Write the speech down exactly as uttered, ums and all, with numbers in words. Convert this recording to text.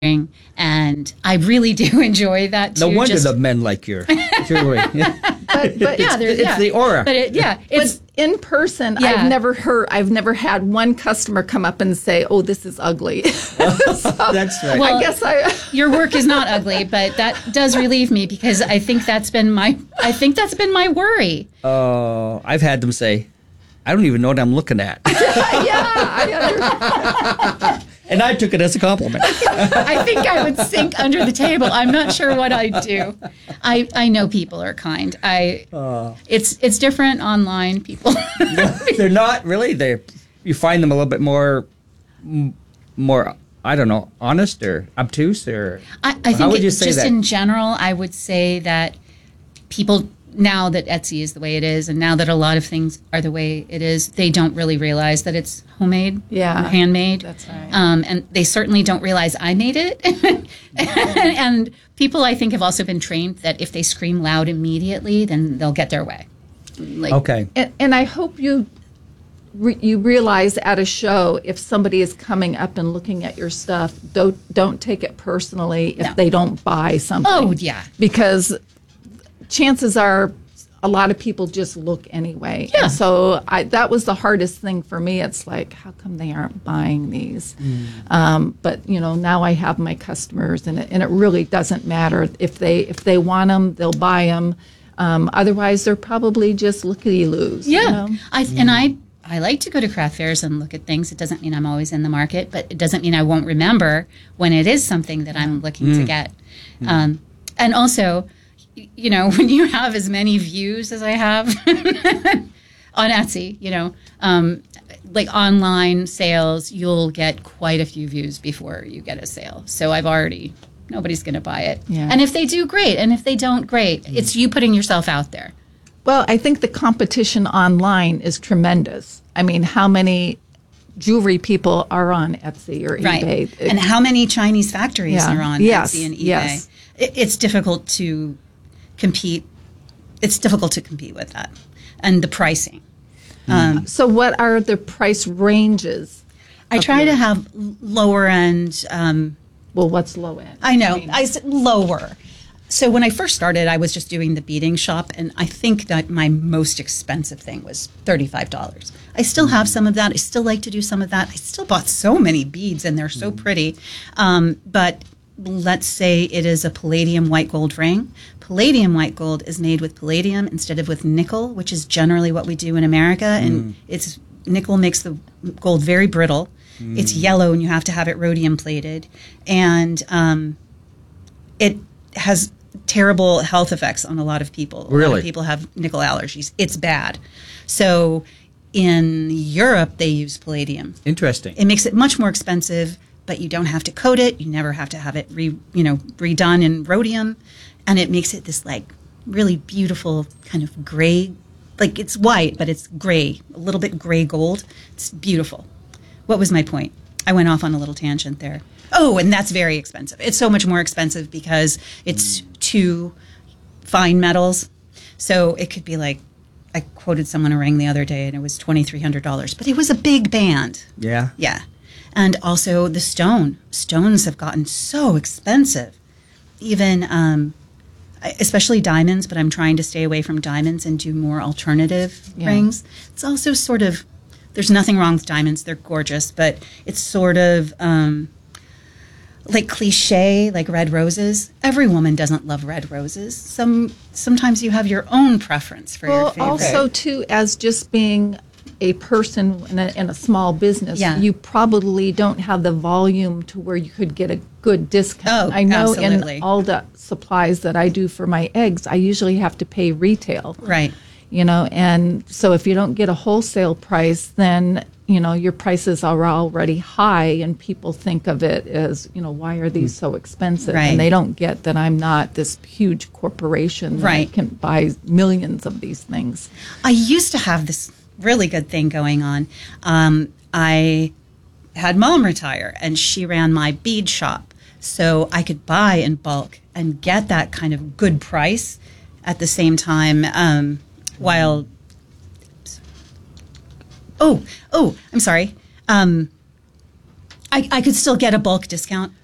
And I really do enjoy that too. No wonder just, the men like your jewelry. But, but yeah, it's, it's yeah. the aura. But it, yeah, it's but in person. Yeah. I've never heard. I've never had one customer come up and say, "Oh, this is ugly." So, That's right. Well, I guess I. your work is not ugly, but that does relieve me because I think that's been my I think that's been my worry. Oh, uh, I've had them say, "I don't even know what I'm looking at," yeah, I understand. and I took it as a compliment. I think I would sink under the table. I'm not sure what I'd do. I, I know people are kind. I Uh, it's it's different online. People they're not really. They you find them a little bit more, m- more. I don't know, honest or obtuse or. I, I how think would you it, say just that? in general, I would say that people now that Etsy is the way it is, and now that a lot of things are the way it is, they don't really realize that it's homemade, Yeah, or handmade. that's right. Um, and they certainly don't realize I made it. And people, I think, have also been trained that if they scream loud immediately, then they'll get their way. Like, Okay. And, and I hope you re- you realize at a show if somebody is coming up and looking at your stuff, don't don't take it personally if No. they don't buy something. Oh, yeah. Because chances are a lot of people just look anyway. Yeah. And so I, that was the hardest thing for me. It's like, how come they aren't buying these? Um, but you know, now I have my customers, and it, and it really doesn't matter if they if they want them, they'll buy them. Um, otherwise, they're probably just lookity-loos. Yeah, You know? I and I I like to go to craft fairs and look at things. It doesn't mean I'm always in the market, but it doesn't mean I won't remember when it is something that I'm looking to get. Um, and also, y- you know, when you have as many views as I have on Etsy, you know, um, like online sales, you'll get quite a few views before you get a sale. So I've already. Nobody's going to buy it. Yeah. And if they do, great. And if they don't, great. It's you putting yourself out there. Well, I think the competition online is tremendous. I mean, how many jewelry people are on Etsy or Right. eBay? And how many Chinese factories Yeah. are on Yes, Etsy and eBay? yes. It, it's difficult to compete. It's difficult to compete with that. And the pricing. Um, So what are the price ranges? I try to have l- lower end. Um, Well, what's low end? I know. mean- I said lower. So when I first started, I was just doing the beading shop, and I think that my most expensive thing was thirty-five dollars. I still have some of that. I still like to do some of that. I still bought so many beads, and they're so pretty. Um, but let's say it is a palladium white gold ring. Palladium white gold is made with palladium instead of with nickel, which is generally what we do in America. And it's nickel makes the gold very brittle. It's yellow, and you have to have it rhodium plated. And um, it has terrible health effects on a lot of people. A lot Really? of people have nickel allergies. It's bad. So in Europe, they use palladium. Interesting. It makes it much more expensive, but you don't have to coat it. You never have to have it re, you know, redone in rhodium. And it makes it this like really beautiful kind of gray, like it's white, but it's gray, a little bit gray gold. It's beautiful. What was my point? I went off on a little tangent there. Oh, and that's very expensive. It's so much more expensive because it's two fine metals. So it could be like, I quoted someone a ring the other day and it was twenty-three hundred dollars, but it was a big band. Yeah. Yeah. And also the stone. Stones have gotten so expensive. Even, um, I- especially diamonds, but I'm trying to stay away from diamonds and do more alternative Yeah. rings. It's also sort of, there's nothing wrong with diamonds. They're gorgeous, but it's sort of um, like cliche, like red roses. Every woman doesn't love red roses. Some Sometimes you have your own preference for your Well, favorite. also too, as just being a person in a, in a small business, Yeah. you probably don't have the volume to where you could get a good discount. Oh, I know absolutely. in all the supplies that I do for my eggs, I usually have to pay retail. Right. You know, and so if you don't get a wholesale price, then you know your prices are already high, and people think of it as, you know, why are these so expensive? Right. And they don't get that I'm not this huge corporation that Right. can buy millions of these things. I used to have this really good thing going on. Um, I had mom retire, and she ran my bead shop. So I could buy in bulk and get that kind of good price at the same time um, while... Oh, oh, I'm sorry. Um, I, I could still get a bulk discount